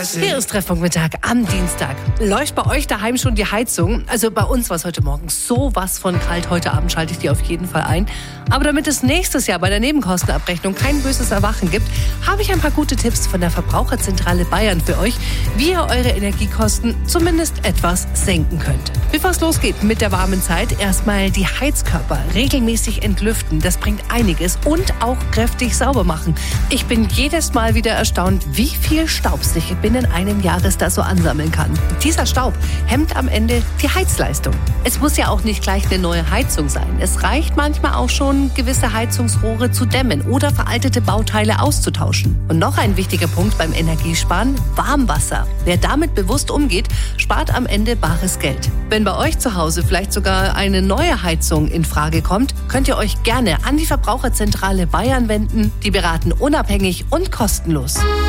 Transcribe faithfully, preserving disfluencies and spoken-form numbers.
Hier ist Treffpunkt Mittag am Dienstag. Läuft bei euch daheim schon die Heizung? Also bei uns war es heute Morgen sowas von kalt. Heute Abend schalte ich die auf jeden Fall ein. Aber damit es nächstes Jahr bei der Nebenkostenabrechnung kein böses Erwachen gibt, habe ich ein paar gute Tipps von der Verbraucherzentrale Bayern für euch, wie ihr eure Energiekosten zumindest etwas senken könnt. Bevor es losgeht mit der warmen Zeit, erstmal die Heizkörper regelmäßig entlüften. Das bringt einiges und auch kräftig sauber machen. Ich bin jedes Mal wieder erstaunt, wie viel Staub sich binnen einem Jahres da so ansammeln kann. Dieser Staub hemmt am Ende die Heizleistung. Es muss ja auch nicht gleich eine neue Heizung sein. Es reicht manchmal auch schon, gewisse Heizungsrohre zu dämmen oder veraltete Bauteile auszutauschen. Und noch ein wichtiger Punkt beim Energiesparen: Warmwasser. Wer damit bewusst umgeht, spart am Ende bares Geld. Wenn bei euch zu Hause vielleicht sogar eine neue Heizung in Frage kommt, könnt ihr euch gerne an die Verbraucherzentrale Bayern wenden. Die beraten unabhängig und kostenlos.